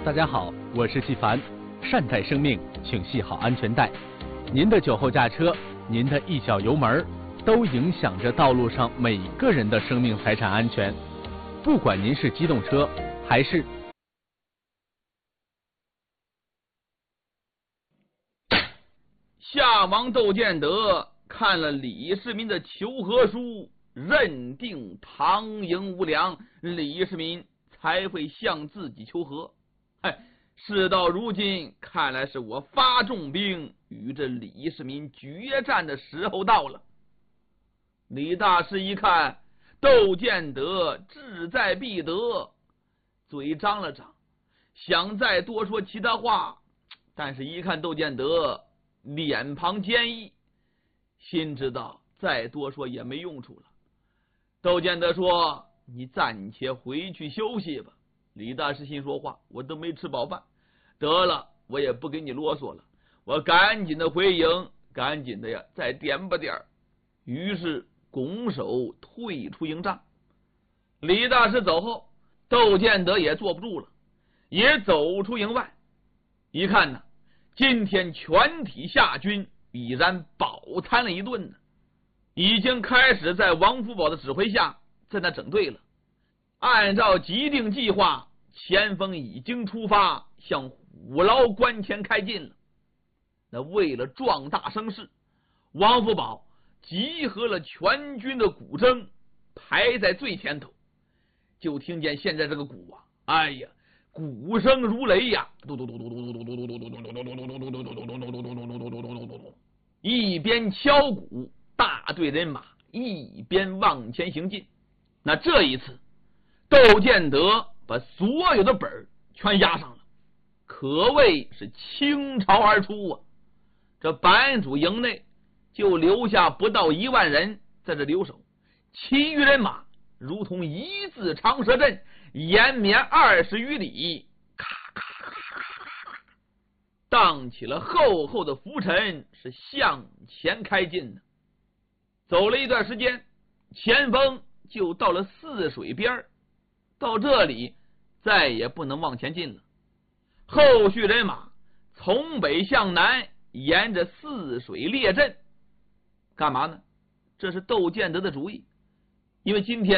大家好，我是纪凡。善待生命，请系好安全带。您的酒后驾车，您的一脚油门，都影响着道路上每个人的生命财产安全。不管您是机动车还是…… 夏王窦建德看了李世民的求和书，认定唐营无粮，李世民才会向自己求和。事到如今，看来是我发重兵与这李世民决战的时候到了。李大师一看窦建德志在必得，嘴张了张，想再多说其他话，但是一看窦建德脸庞坚毅，心知道再多说也没用处了。窦建德说：“你暂且回去休息吧。”李大师心说话，我都没吃饱饭，得了，我也不给你啰嗦了，我赶紧的回营，赶紧的呀再点吧点儿。于是拱手退出营帐。李大师走后，窦建德也坐不住了，也走出营外。一看呢，今天全体夏军已然饱餐了一顿呢，已经开始在王福宝的指挥下在那整队了。按照既定计划，前锋已经出发，向虎牢关前开进了。那为了壮大声势，王福宝集合了全军的鼓声，排在最前头。就听见现在这个鼓啊，哎呀，鼓声如雷呀，一边敲鼓，大队人马一边往前行进。那这一次窦建德把所有的本全押上了，可谓是倾巢而出啊！这版主营内就留下不到1万人在这留守，其余人马如同一字长蛇阵，延绵20余里，咔咔咔咔咔，荡起了厚厚的浮尘，是向前开进的。走了一段时间，前锋就到了泗水边，到这里再也不能往前进了。后续人马从北向南沿着泗水列阵，干嘛呢？这是窦建德的主意，因为今天